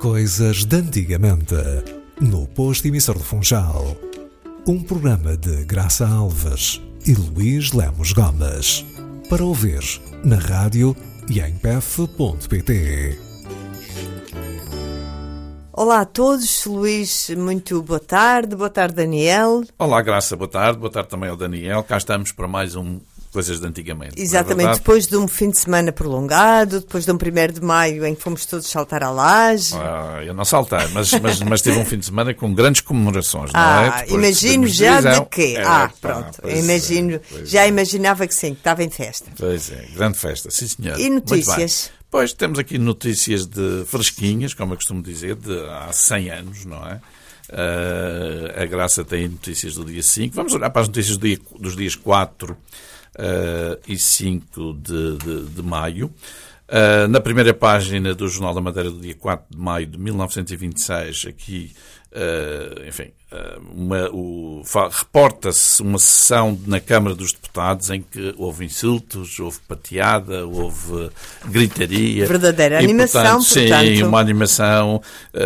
Coisas de antigamente, no posto emissor de Funchal. Um programa de Graça Alves e Luís Lemos Gomes. Para ouvir na rádio e em pef.pt. Olá a todos, Luís, muito boa tarde. Boa tarde, Daniel. Olá, Graça, boa tarde também ao Daniel. Cá estamos para mais um Coisas de Antigamente. Exatamente, depois de um fim de semana prolongado, depois de um 1º de maio em que fomos todos saltar à laje. Eu não saltei, mas tive um fim de semana com grandes comemorações, não é? Depois Imagino já de quê? Pronto. Imagino, já imaginava que sim, que estava em festa. Pois é, grande festa, sim senhor. E notícias? Pois, temos aqui notícias de fresquinhas, como eu costumo dizer, de há 100 anos, não é? A Graça tem notícias do dia 5. Vamos olhar para as notícias dos dias 4 e 5 de maio. Na primeira página do Jornal da Madeira do dia 4 de maio de 1926, aqui, reporta-se uma sessão na Câmara dos Deputados em que houve insultos, houve pateada, houve gritaria. Verdadeira animação, portanto. Sim, uma animação,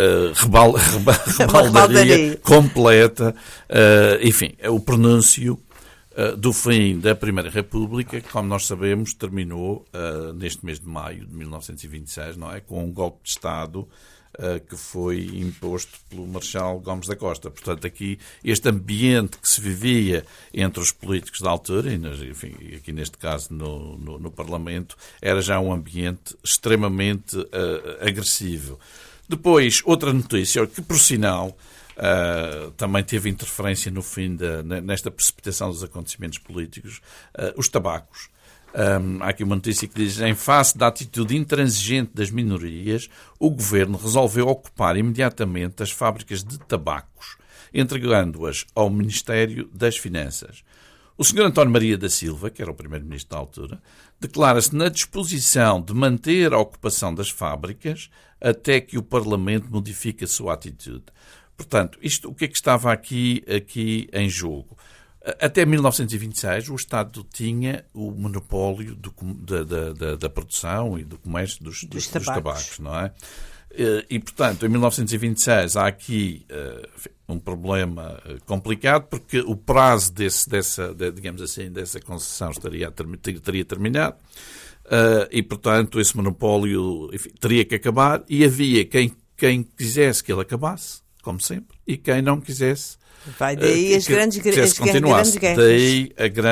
rebaldaria completa. O pronúncio do fim da Primeira República, que, como nós sabemos, terminou neste mês de maio de 1926, não é? Com um golpe de Estado que foi imposto pelo Marechal Gomes da Costa. Portanto, aqui, este ambiente que se vivia entre os políticos da altura, e aqui neste caso no Parlamento, era já um ambiente extremamente agressivo. Depois, outra notícia, que por sinal também teve interferência no fim nesta precipitação dos acontecimentos políticos, os tabacos. Há aqui uma notícia que diz: em face da atitude intransigente das minorias, o governo resolveu ocupar imediatamente as fábricas de tabacos, entregando-as ao Ministério das Finanças. O Sr. António Maria da Silva, que era o primeiro-ministro da altura, declara-se na disposição de manter a ocupação das fábricas até que o Parlamento modifique a sua atitude. Portanto, o que é que estava aqui em jogo? Até 1926, o Estado tinha o monopólio da produção e do comércio dos tabacos, não é? E, portanto, em 1926 há aqui um problema complicado, porque o prazo dessa concessão teria terminado e, portanto, esse monopólio teria que acabar, e havia quem quisesse que ele acabasse, como sempre, e quem não quisesse. Vai daí as grandes guerras. Daí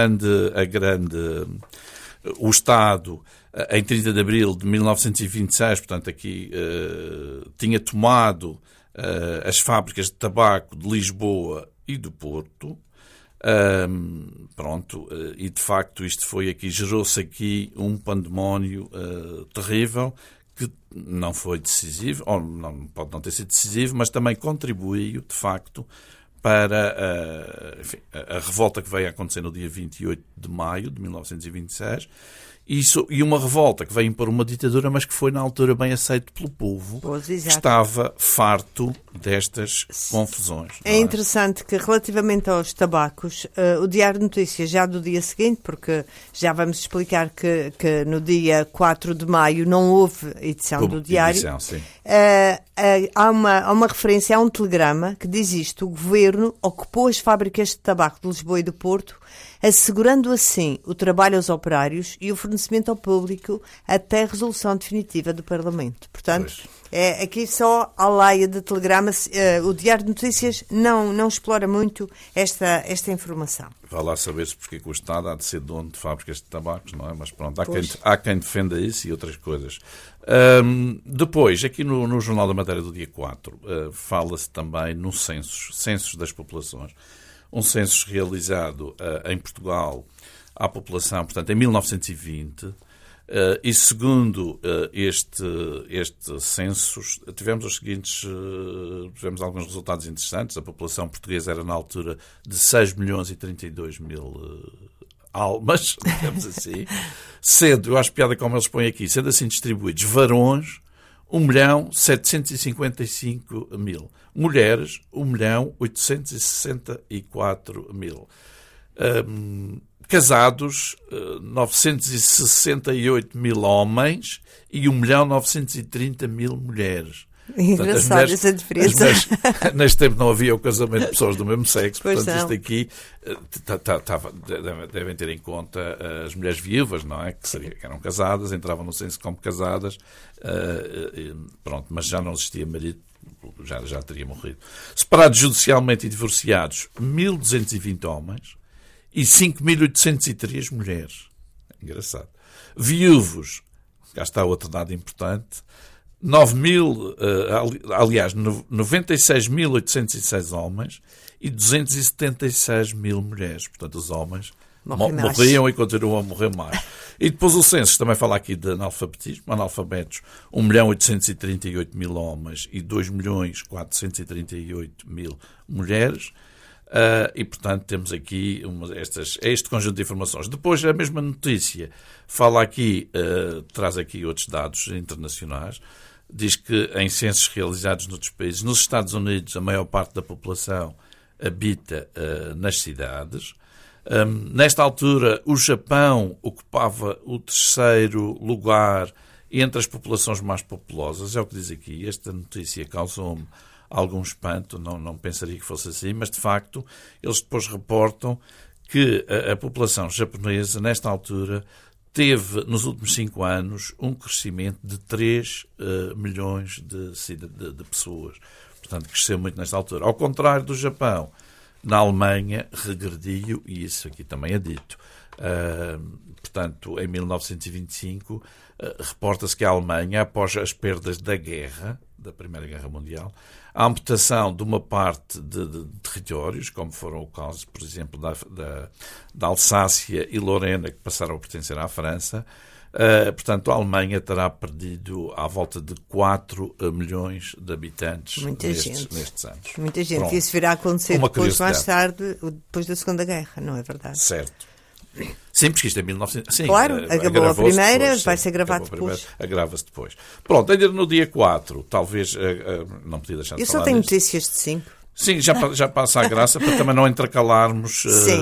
o Estado, em 30 de abril de 1926, portanto aqui tinha tomado as fábricas de tabaco de Lisboa e do Porto. E de facto gerou-se aqui um pandemónio terrível, que não foi decisivo, ou não, pode não ter sido decisivo, mas também contribuiu, de facto, para a revolta que veio a acontecer no dia 28 de maio de 1926, e uma revolta que veio impor uma ditadura, mas que foi na altura bem aceito pelo povo, que estava farto destas confusões. É interessante que, relativamente aos tabacos, o Diário de Notícias, já do dia seguinte, porque já vamos explicar que no dia 4 de maio não houve edição do Diário, há uma referência a um telegrama que diz isto: o Governo ocupou as fábricas de tabaco de Lisboa e do Porto, assegurando assim o trabalho aos operários e o fornecimento ao público até a resolução definitiva do Parlamento. Portanto, aqui só a laia de telegramas. O Diário de Notícias não explora muito esta informação. Vá lá saber-se porque o Estado há de ser dono de fábricas de tabacos, não é? Mas pronto, há quem defenda isso e outras coisas. Depois, aqui no Jornal da Madeira do dia 4, fala-se também no censos das populações. Um censo realizado em Portugal à população, portanto, em 1920, e segundo este censo, tivemos alguns resultados interessantes. A população portuguesa era, na altura, de 6.032.000 almas, digamos assim, sendo, eu acho piada como eles põem aqui, sendo assim distribuídos varões, 1.755.000. Mulheres, 1.864.000. Casados, 968.000 homens e 1.930.000 mulheres. Engraçado essa diferença. Neste tempo não havia o casamento de pessoas do mesmo sexo, pois portanto não. isto aqui devem ter em conta as mulheres viúvas, não é? Que eram casadas, entravam no censo como casadas, pronto, mas já não existia marido, já teria morrido. Separados judicialmente e divorciados, 1.220 homens e 5.803 mulheres. Engraçado. Viúvos, cá está outro dado importante, 96.806 homens e 276.000 mulheres. Portanto, os homens morriam e continuam a morrer mais. E depois o censo também fala aqui de analfabetismo. Analfabetos, 1.838.000 homens e 2.438.000 mulheres. E, portanto, temos aqui este conjunto de informações. Depois, a mesma notícia fala aqui, traz aqui outros dados internacionais. Diz que em censos realizados noutros países, nos Estados Unidos, a maior parte da população habita nas cidades. Nesta altura, o Japão ocupava o terceiro lugar entre as populações mais populosas. É o que diz aqui. Esta notícia causou-me algum espanto, não pensaria que fosse assim, mas de facto eles depois reportam que a população japonesa, nesta altura, teve nos últimos 5 anos um crescimento de 3 milhões de pessoas. Portanto, cresceu muito nesta altura. Ao contrário do Japão, na Alemanha regrediu, e isso aqui também é dito. Portanto, em 1925, reporta-se que a Alemanha, após as perdas da guerra, da Primeira Guerra Mundial, a amputação de uma parte de territórios, como foram o caso, por exemplo, da Alsácia e Lorena, que passaram a pertencer à França. Portanto, a Alemanha terá perdido à volta de 4 milhões de habitantes nestes anos. Muita gente. Pronto. Isso virá a acontecer depois, mais tarde, depois da Segunda Guerra, não é verdade? Certo. Sim, porque isto é 1900. Sim, claro, acabou a primeira, depois, vai ser gravado depois. Agrava-se depois. Pronto, ainda no dia 4, talvez, não podia deixar de falar. Eu só tenho notícias de 5. Sim, já passa a graça para também não intercalarmos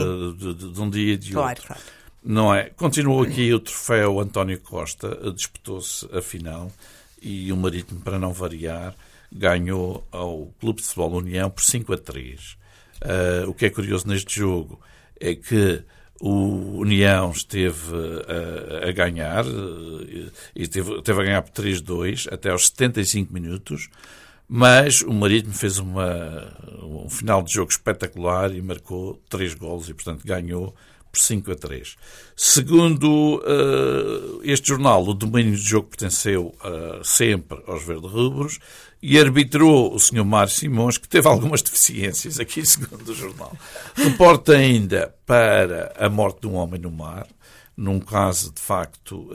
de um dia e de outro. Claro. Não é? Continuou aqui o troféu António Costa, disputou-se a final e o Marítimo, para não variar, ganhou ao Clube de Futebol União por 5-3. O que é curioso neste jogo é que o União esteve a ganhar e teve a ganhar por 3-2 até aos 75 minutos, mas o Marítimo fez um final de jogo espetacular e marcou 3 golos e, portanto, ganhou por 5-3. Segundo este jornal, o domínio do jogo pertenceu sempre aos verde-rubros e arbitrou o Sr. Mário Simões, que teve algumas deficiências, aqui segundo o jornal. Reporta ainda para a morte de um homem no mar, num caso, de facto,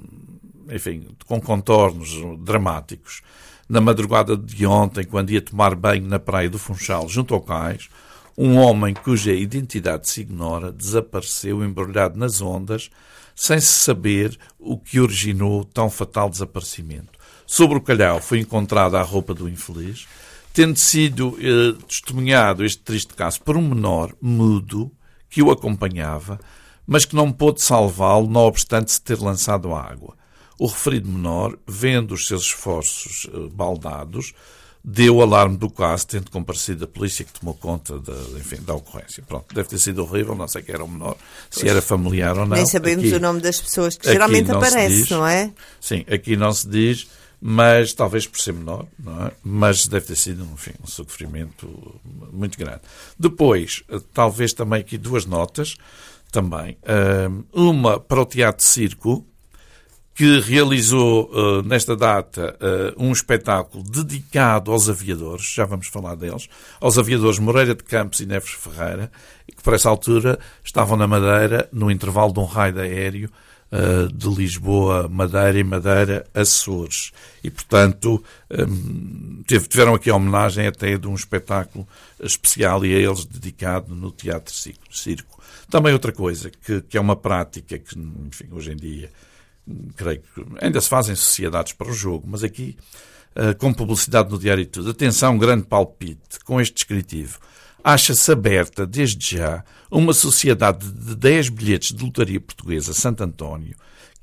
enfim, com contornos dramáticos. Na madrugada de ontem, quando ia tomar banho na praia do Funchal, junto ao cais, um homem cuja identidade se ignora desapareceu embrulhado nas ondas, sem se saber o que originou tão fatal desaparecimento. Sobre o calhau foi encontrada a roupa do infeliz, tendo sido testemunhado este triste caso por um menor mudo que o acompanhava, mas que não pôde salvá-lo, não obstante se ter lançado à água. O referido menor, vendo os seus esforços baldados, deu alarme do caso, tendo comparecido a polícia que tomou conta da ocorrência. Pronto, deve ter sido horrível, não sei quem era o menor, se era familiar ou não. Nem sabemos aqui, o nome das pessoas que geralmente aparece, não é? Sim, aqui não se diz, mas talvez por ser menor, não é? Mas deve ter sido, enfim, um sofrimento muito grande. Depois, talvez também aqui 2 notas, também. Uma para o Teatro Circo, que realizou nesta data um espetáculo dedicado aos aviadores, já vamos falar deles, aos aviadores Moreira de Campos e Neves Ferreira, que por essa altura estavam na Madeira, no intervalo de um raid aéreo de Lisboa, Madeira e Madeira, Açores. E, portanto, tiveram aqui a homenagem até de um espetáculo especial e a eles dedicado no Teatro Circo. Também outra coisa, que é uma prática que, enfim, hoje em dia, creio que ainda se fazem sociedades para o jogo, mas aqui, com publicidade no diário e tudo. Atenção, grande palpite, com este descritivo. Acha-se aberta, desde já, uma sociedade de 10 bilhetes de lotaria portuguesa Santo António,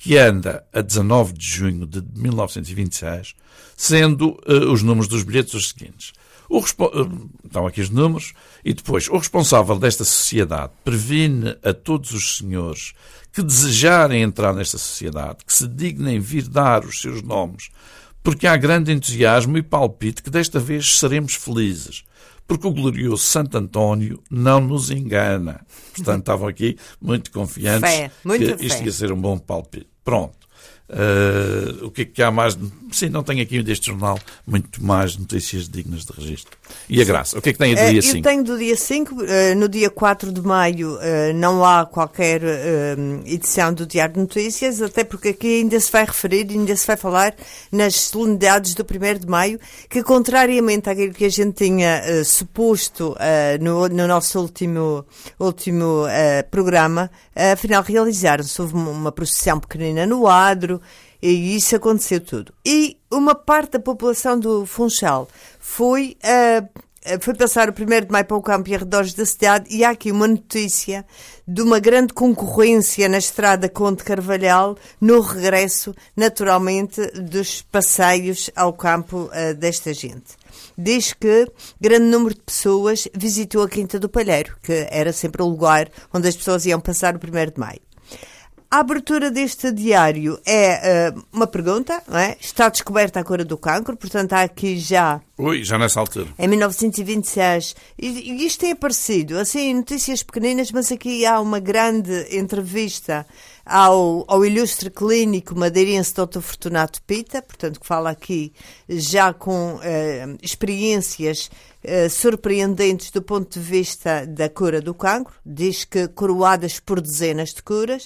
que anda a 19 de junho de 1926, sendo os números dos bilhetes os seguintes. Estão aqui os números, e depois, o responsável desta sociedade previne a todos os senhores que desejarem entrar nesta sociedade, que se dignem vir dar os seus nomes, porque há grande entusiasmo e palpite que desta vez seremos felizes, porque o glorioso Santo António não nos engana. Portanto, estavam aqui muito confiantes que isto ia ser um bom palpite. Pronto. O que é que há mais? Sim, não tenho aqui deste jornal muito mais notícias dignas de registro. E a Graça, o que é que tem do dia 5? Eu tenho do dia 5, no dia 4 de maio não há qualquer edição do Diário de Notícias, até porque aqui ainda se vai referir, ainda se vai falar nas solenidades do 1º de maio, que contrariamente àquilo que a gente tinha suposto no nosso último programa, afinal realizaram-se. Houve uma procissão pequenina no Adro, e isso aconteceu tudo. E uma parte da população do Funchal foi passar o 1º de maio para o campo e arredores da cidade, e há aqui uma notícia de uma grande concorrência na estrada Conde Carvalhal no regresso, naturalmente, dos passeios ao campo desta gente. Diz que grande número de pessoas visitou a Quinta do Palheiro, que era sempre o lugar onde as pessoas iam passar o 1º de maio. A abertura deste diário é uma pergunta, não é? Está descoberta a cura do cancro, portanto há aqui já... Já nessa altura. Em 1926. E isto tem aparecido, assim, notícias pequeninas, mas aqui há uma grande entrevista ao ilustre clínico madeirense Dr. Fortunato Pita, portanto que fala aqui já com experiências surpreendentes do ponto de vista da cura do cancro, diz que coroadas por dezenas de curas.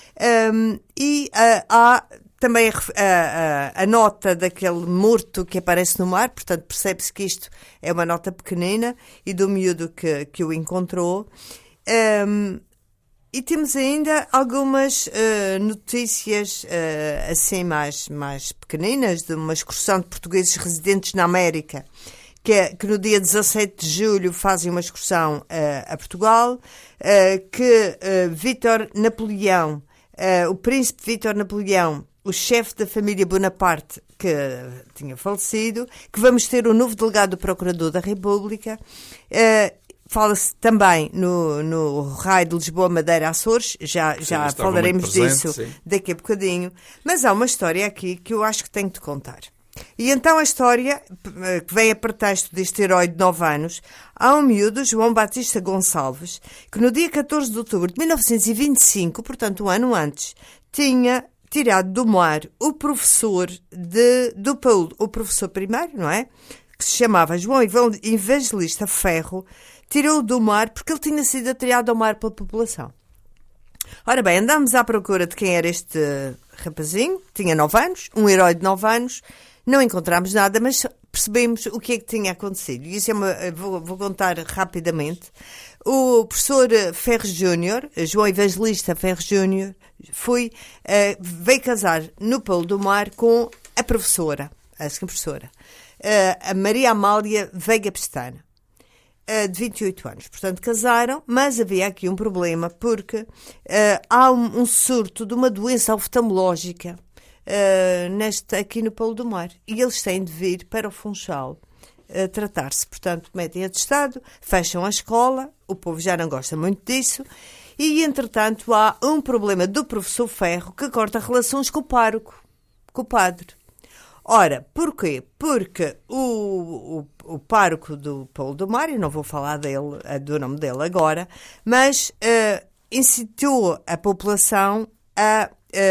Há também a nota daquele morto que aparece no mar, portanto percebe-se que isto é uma nota pequenina, e do miúdo que o encontrou. E temos ainda algumas notícias assim mais pequeninas, de uma excursão de portugueses residentes na América, que no dia 17 de julho fazem uma excursão a Portugal, que Vítor Napoleão, o príncipe Vítor Napoleão, o chefe da família Bonaparte, que tinha falecido, que vamos ter o novo delegado do Procurador da República. Fala-se também no raio de Lisboa, Madeira, Açores, já falaremos disso daqui a bocadinho, mas há uma história aqui que eu acho que tenho de contar. E então a história, que vem a pretexto deste herói de 9 anos, há um miúdo, João Batista Gonçalves, que no dia 14 de outubro de 1925, portanto um ano antes, tinha tirado do mar o professor do Paulo, o professor primário, não é? Que se chamava João Evangelista Ferro, tirou-o do mar porque ele tinha sido atirado ao mar pela população. Ora bem, andámos à procura de quem era este rapazinho, tinha 9 anos, um herói de 9 anos, não encontramos nada, mas percebemos o que é que tinha acontecido. E isso vou contar rapidamente. O professor Ferro Júnior, João Evangelista Ferro Júnior, veio casar no Polo do Mar com a professora, a seguinte professora, a Maria Amália Veiga Pestana, de 28 anos. Portanto, casaram, mas havia aqui um problema, porque há um surto de uma doença oftalmológica aqui no Polo do Mar, e eles têm de vir para o Funchal tratar-se. Portanto, metem atestado, fecham a escola, o povo já não gosta muito disso, e entretanto há um problema do professor Ferro que corta relações com o pároco, com o padre. Ora, porquê? Porque o pároco do Polo do Mar, eu não vou falar do nome dele agora, mas incitou a população a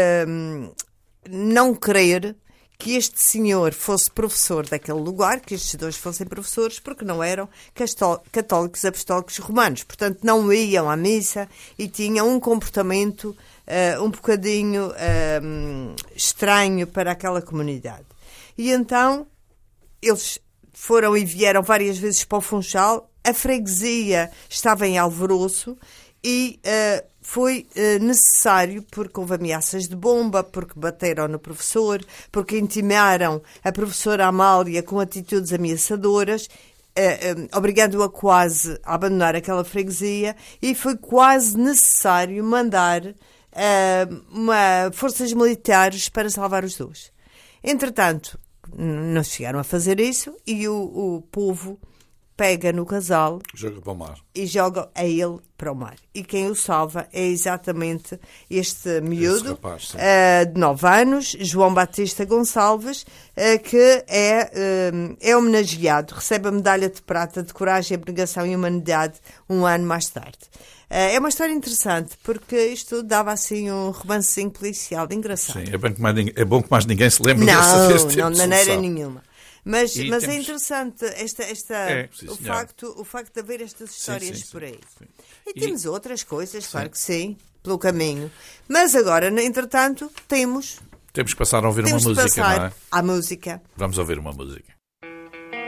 não querer que este senhor fosse professor daquele lugar, que estes dois fossem professores, porque não eram católicos apostólicos romanos. Portanto, não iam à missa e tinham um comportamento um bocadinho estranho para aquela comunidade. E então, eles foram e vieram várias vezes para o Funchal, a freguesia estava em alvoroço e foi necessário, porque houve ameaças de bomba, porque bateram no professor, porque intimaram a professora Amália com atitudes ameaçadoras, obrigando-a quase a abandonar aquela freguesia, e foi quase necessário mandar forças militares para salvar os dois. Entretanto, não chegaram a fazer isso e o povo pega no casal, joga para o mar e joga a ele para o mar. E quem o salva é exatamente este miúdo, rapaz, de 9 anos, João Batista Gonçalves, que é homenageado, recebe a medalha de prata de Coragem, Abnegação e Humanidade um ano mais tarde. É uma história interessante, porque isto dava assim um romancezinho policial engraçado. Sim, é bom que mais ninguém se lembre desse tipo não, de maneira nenhuma. Mas temos... é interessante o facto de haver estas histórias sim, por aí. Sim. E temos outras coisas, claro que sim, pelo caminho. Mas agora, entretanto, temos que passar a ouvir uma música, não é? À música. Vamos ouvir uma música.